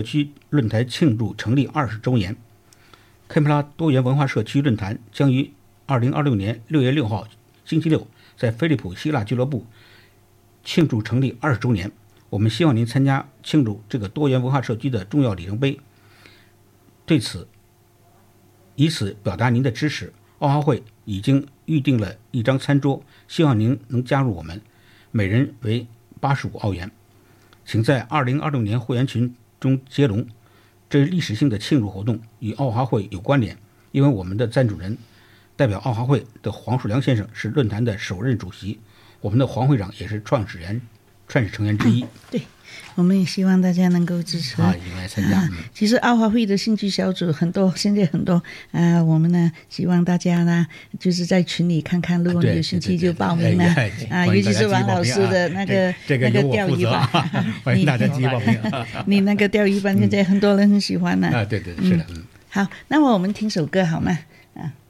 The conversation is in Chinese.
区论坛庆祝成立20周年。堪培拉多元文化社区论坛将于2026年6月6号星期六在菲利普希腊俱乐部庆祝成立20周年。我们希望您参加庆祝这个多元文化社区的重要里程碑，以此表达您的支持。奥华会已经预定了一张餐桌，希望您能加入我们，每人为85澳元。请在2026年会员群中接龙。这历史性的庆祝活动与奥华会有关联，因为我们的赞助人代表奥华会的黄树良先生是论坛的首任主席，我们的黄会长也是创始成员之一。 对，我们也希望大家能够支持应该参加。 其实奥华会的兴趣小组很多，现在很多我们呢希望大家呢就是在群里看看，如果你有兴趣就报名了尤其是王老师的那个钓鱼班， 欢迎大家积极报名。 你那个钓鱼班现在很多人很喜欢呢。 对，是的。 好，那么我们听首歌好吗？